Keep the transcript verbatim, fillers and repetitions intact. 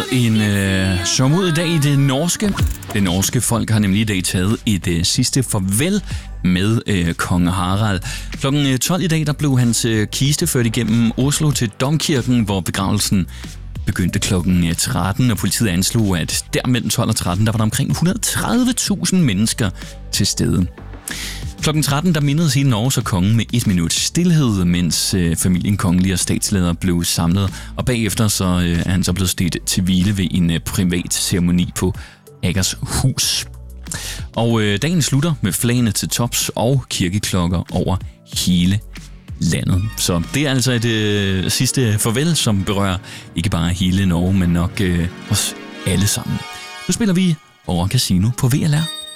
en øh, sommerud i dag i det norske. Det norske folk har nemlig i dag taget et øh, sidste farvel med øh, kong Harald. Klokken tolv i dag der blev hans øh, kiste ført igennem Oslo til Domkirken, hvor begravelsen begyndte klokken tretten, og politiet anslog, at der mellem tolv og tretten, der var der omkring et hundrede og tredive tusind mennesker til stede. Klokken tretten, der mindedes hele Norge og kongen med et minut stillhed, mens øh, familien, kongelige og statsleder blev samlet, og bagefter så øh, er han så blevet stedt til hvile ved en øh, privat ceremoni på Akershus. Og øh, dagen slutter med flagene til tops og kirkeklokker over hele landet. Så det er altså et øh, sidste farvel, som berører ikke bare hele Norge, men nok øh, os alle sammen. Nu spiller vi over Casino på V L R.